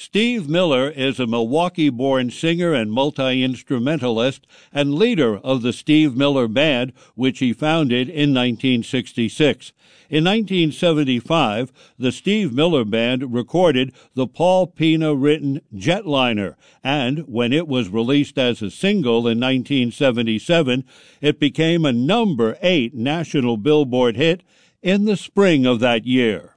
Steve Miller is a Milwaukee-born singer and multi-instrumentalist and leader of the Steve Miller Band, which he founded in 1966. In 1975, the Steve Miller Band recorded the Paul Pina-written Jetliner, and when it was released as a single in 1977, it became a number 8 national Billboard hit in the spring of that year.